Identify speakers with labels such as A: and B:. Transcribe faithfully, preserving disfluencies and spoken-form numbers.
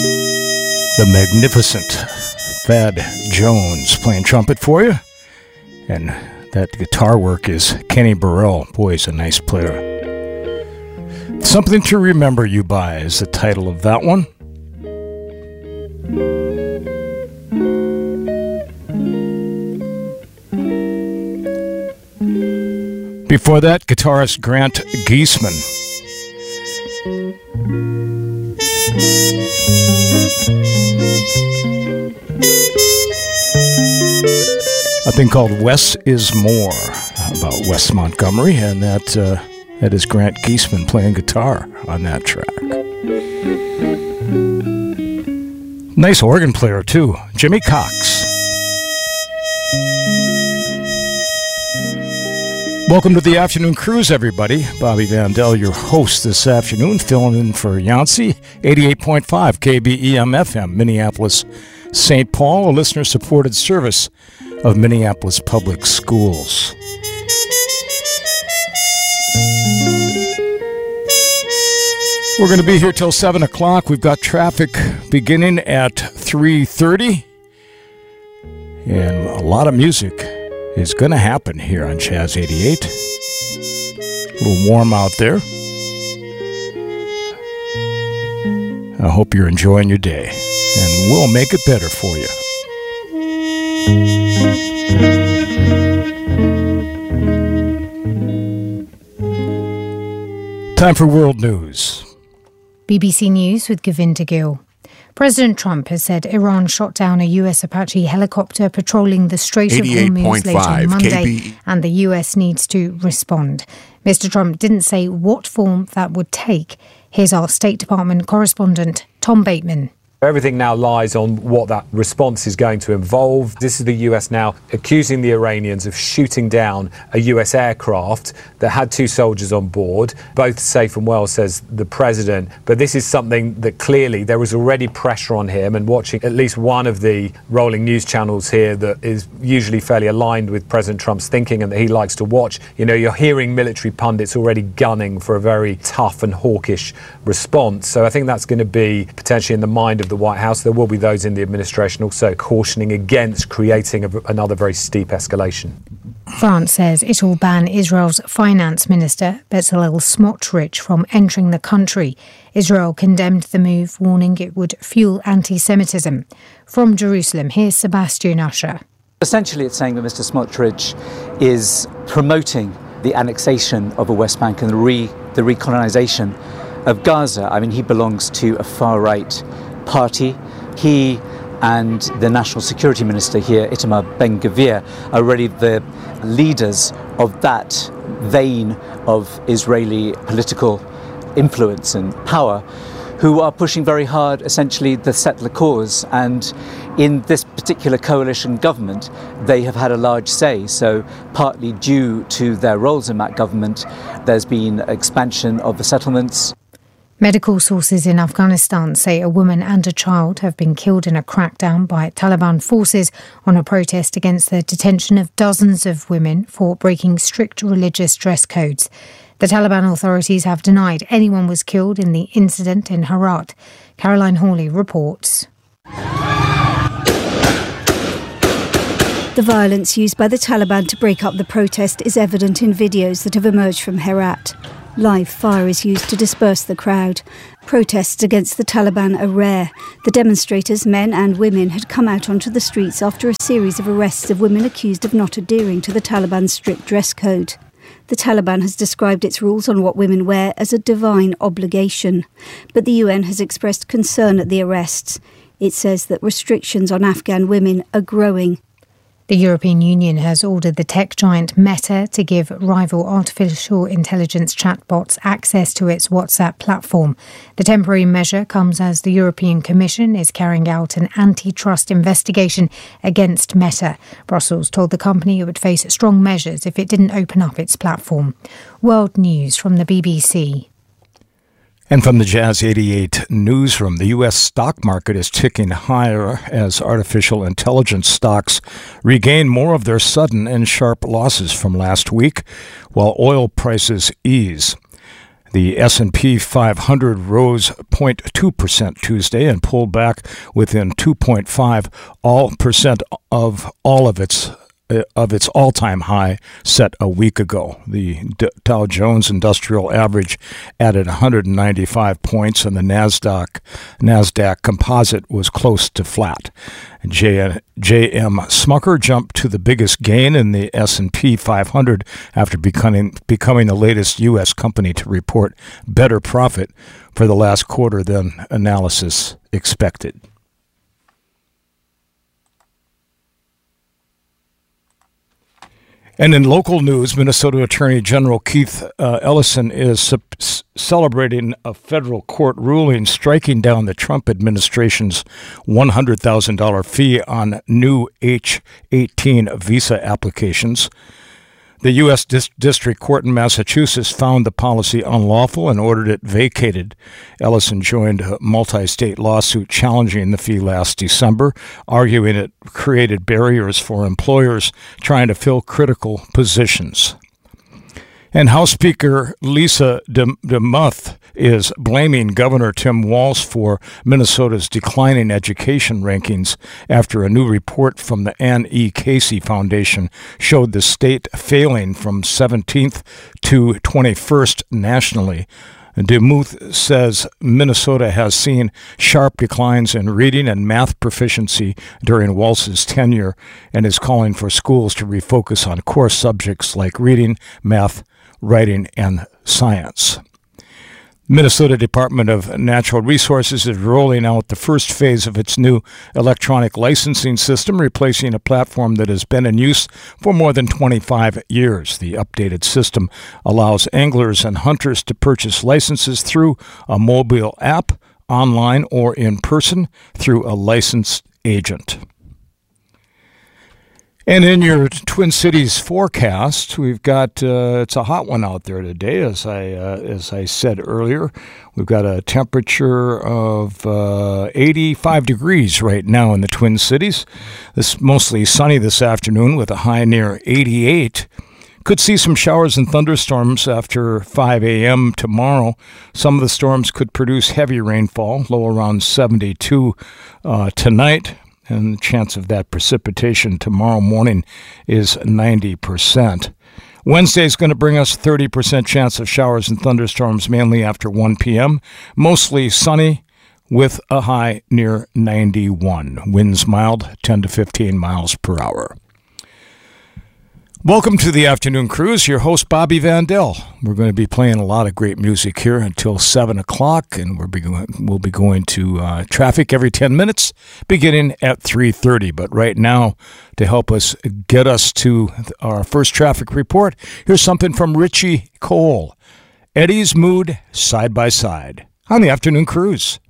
A: The magnificent Thad Jones playing trumpet for you. And that guitar work is Kenny Burrell. Boy, he's a nice player. Something to Remember You By is the title of that one. Before that, guitarist Grant Geisman. A thing called Wes is More, about Wes Montgomery, and that uh, that is Grant Geisman playing guitar on that track. Nice organ player, too, Jimmy Cox. Welcome to the Afternoon Cruise, everybody. Bobby Vandell, your host this afternoon, filling in for Yancey, eighty-eight point five K B E M F M, Minneapolis, Saint Paul, a listener-supported service of Minneapolis Public Schools. We're going to be here till seven o'clock. We've got traffic beginning at three thirty. And a lot of music is going to happen here on Chaz eighty-eight. A little warm out there. I hope you're enjoying your day, and we'll make it better for you. Time for world news.
B: B B C News with Govinda Gill. President Trump has said Iran shot down a U S Apache helicopter patrolling the Strait of Hormuz late on Monday, K B. And the U S needs to respond. Mister Trump didn't say what form that would take. Here's our State Department correspondent, Tom Bateman.
C: Everything now lies on what that response is going to involve. This is the U S now accusing the Iranians of shooting down a U S aircraft that had two soldiers on board, both safe and well, says the president. But this is something that clearly there was already pressure on him, and watching at least one of the rolling news channels here that is usually fairly aligned with President Trump's thinking and that he likes to watch, you know, you're hearing military pundits already gunning for a very tough and hawkish response. So I think that's going to be potentially in the mind of the White House. There will be those in the administration also cautioning against creating a, another very steep escalation.
B: France says it will ban Israel's finance minister, Bezalel Smotrich, from entering the country. Israel condemned the move, warning it would fuel anti-Semitism. From Jerusalem, here's Sebastian Usher.
D: Essentially, it's saying that Mister Smotrich is promoting the annexation of the West Bank and the, re, the recolonization of Gaza. I mean, he belongs to a far-right party. He and the National Security Minister here, Itamar Ben-Gvir, are really the leaders of that vein of Israeli political influence and power, who are pushing very hard, essentially, the settler cause. And in this particular coalition government, they have had a large say. So partly due to their roles in that government, there's been expansion of the settlements.
B: Medical sources in Afghanistan say a woman and a child have been killed in a crackdown by Taliban forces on a protest against the detention of dozens of women for breaking strict religious dress codes. The Taliban authorities have denied anyone was killed in the incident in Herat. Caroline Hawley reports.
E: The violence used by the Taliban to break up the protest is evident in videos that have emerged from Herat. Live fire is used to disperse the crowd. Protests against the Taliban are rare. The demonstrators, men and women, had come out onto the streets after a series of arrests of women accused of not adhering to the Taliban's strict dress code. The Taliban has described its rules on what women wear as a divine obligation. But the U N has expressed concern at the arrests. It says that restrictions on Afghan women are growing.
B: The European Union has ordered the tech giant Meta to give rival artificial intelligence chatbots access to its WhatsApp platform. The temporary measure comes as the European Commission is carrying out an antitrust investigation against Meta. Brussels told the company it would face strong measures if it didn't open up its platform. World News from the B B C.
A: And from the Jazz eighty-eight newsroom, the U S stock market is ticking higher as artificial intelligence stocks regain more of their sudden and sharp losses from last week, while oil prices ease. The S and P five hundred rose zero point two percent Tuesday and pulled back within two point five all percent of all of its of its all-time high set a week ago. The D- Dow Jones Industrial Average added one hundred ninety-five points, and the Nasdaq Nasdaq Composite was close to flat. J- J.M. Smucker jumped to the biggest gain in the S and P five hundred after becoming becoming the latest U S company to report better profit for the last quarter than analysis expected. And in local news, Minnesota Attorney General Keith uh, Ellison is su- celebrating a federal court ruling striking down the Trump administration's one hundred thousand dollars fee on new H eighteen visa applications. The U S Dis- District Court in Massachusetts found the policy unlawful and ordered it vacated. Ellison joined a multi-state lawsuit challenging the fee last December, arguing it created barriers for employers trying to fill critical positions. And House Speaker Lisa DeMuth is blaming Governor Tim Walz for Minnesota's declining education rankings after a new report from the Ann E. Casey Foundation showed the state failing from seventeenth to twenty-first nationally. DeMuth says Minnesota has seen sharp declines in reading and math proficiency during Walz's tenure and is calling for schools to refocus on core subjects like reading, math, writing, and science. Minnesota Department of Natural Resources is rolling out the first phase of its new electronic licensing system, replacing a platform that has been in use for more than twenty-five years. The updated system allows anglers and hunters to purchase licenses through a mobile app, online, or in person through a licensed agent. And in your Twin Cities forecast, we've got, uh, it's a hot one out there today, as I uh, as I said earlier. We've got a temperature of uh, eighty-five degrees right now in the Twin Cities. It's mostly sunny this afternoon with a high near eighty-eight. Could see some showers and thunderstorms after five a.m. tomorrow. Some of the storms could produce heavy rainfall, low around seventy-two uh, tonight. And the chance of that precipitation tomorrow morning is ninety percent. Wednesday is going to bring us thirty percent chance of showers and thunderstorms, mainly after one p.m. Mostly sunny with a high near ninety-one. Winds mild, ten to fifteen miles per hour. Welcome to the Afternoon Cruise. Your host, Bobby Vandell. We're going to be playing a lot of great music here until seven o'clock, and we'll be going, we'll be going to uh, traffic every ten minutes, beginning at three thirty. But right now, to help us get us to our first traffic report, here's something from Richie Cole. Eddie's Mood, Side by Side, on the Afternoon Cruise.